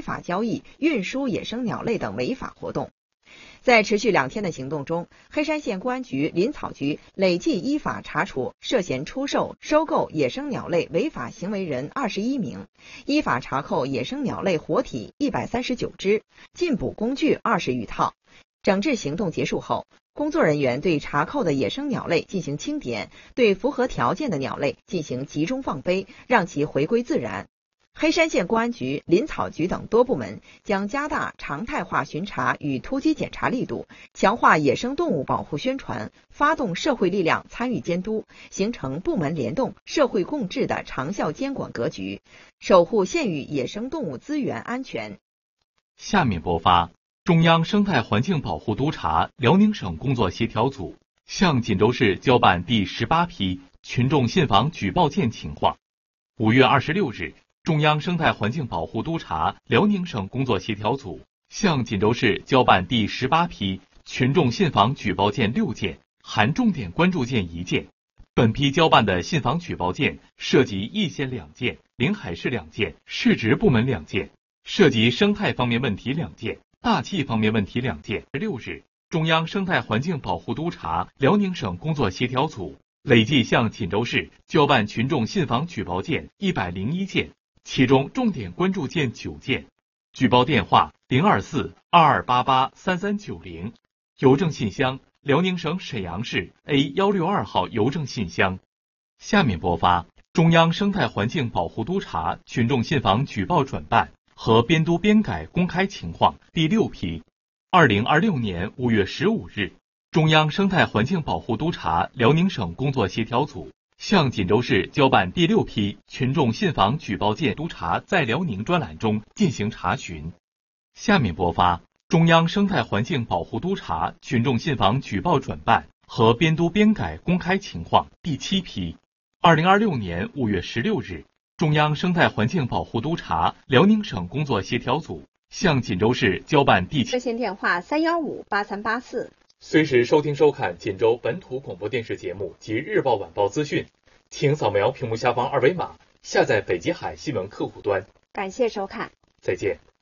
法交易、运输野生鸟类等违法活动。在持续2天的行动中，黑山县公安局林草局累计依法查处涉嫌出售、收购野生鸟类违法行为人21名，依法查扣野生鸟类活体139只，禁捕工具20余套。整治行动结束后，工作人员对查扣的野生鸟类进行清点，对符合条件的鸟类进行集中放飞，让其回归自然。黑山县公安局、林草局等多部门将加大常态化巡查与突击检查力度，强化野生动物保护宣传，发动社会力量参与监督，形成部门联动、社会共治的长效监管格局，守护县域野生动物资源安全。 下面播发中央生态环境保护督察辽宁省工作协调组向锦州市交办第18批群众信访举报件情况。5月26日，中央生态环境保护督察辽宁省工作协调组向锦州市交办第18批群众信访举报件6件，含重点关注件1件。本批交办的信访举报件涉及易县2件、临海市2件、市直部门2件，涉及生态方面问题2件、大气方面问题2件。6日，中央生态环境保护督察辽宁省工作协调组累计向锦州市交办群众信访举报件101件，其中重点关注件9件，举报电话024-2288-3390，邮政信箱辽宁省沈阳市 A162号邮政信箱。下面播发中央生态环境保护督察群众信访举报转办和编督编改公开情况第6批。2026年5月15日，中央生态环境保护督察辽宁省工作协调组向锦州市交办第6批群众信访举报件督察在辽宁专栏中进行查询。下面播发中央生态环境保护督察群众信访举报转办和编督编改公开情况第7批。2026年5月16日，中央生态环境保护督察辽宁省工作协调组向锦州市交办第热线电话315-8384。 随时收听收看锦州本土广播电视节目及日报晚报资讯，请扫描屏幕下方2维码下载北极海新闻客户端。 感谢收看， 再见。